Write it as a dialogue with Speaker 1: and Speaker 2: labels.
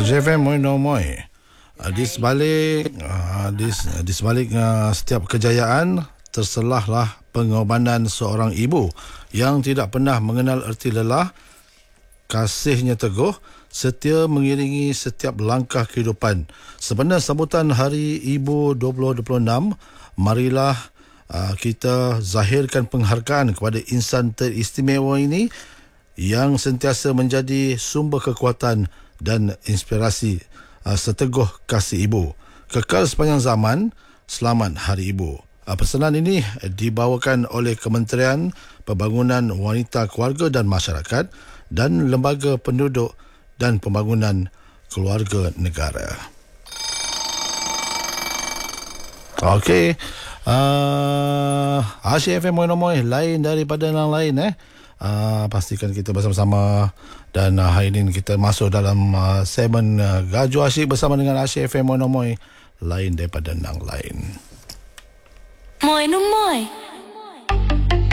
Speaker 1: ASFM Moy. Di sebalik setiap kejayaan terselahlah pengorbanan seorang ibu yang tidak pernah mengenal erti lelah. Kasihnya teguh, setia mengiringi setiap langkah kehidupan. Sebenarnya sambutan Hari Ibu 2026, marilah kita zahirkan penghargaan kepada insan teristimewa ini yang sentiasa menjadi sumber kekuatan dan inspirasi seteguh kasih ibu. Kekal sepanjang zaman, selamat Hari Ibu. Pesanan ini dibawakan oleh Kementerian Pembangunan Wanita, Keluarga dan Masyarakat dan Lembaga Penduduk dan Pembangunan Keluarga Negara. Okey. ASFM Moy lain daripada yang lain pastikan kita bersama-sama dan hari ini kita masuk dalam segmen Gajo Asyik bersama dengan ASFM Moy lain daripada yang lain.
Speaker 2: Moy.